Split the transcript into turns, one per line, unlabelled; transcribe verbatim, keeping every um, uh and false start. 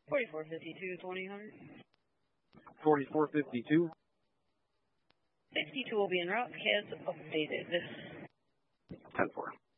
forty-four fifty-two, twenty hundred.
forty-four fifty-two.
sixty-two will be en route. Has updated.
ten four.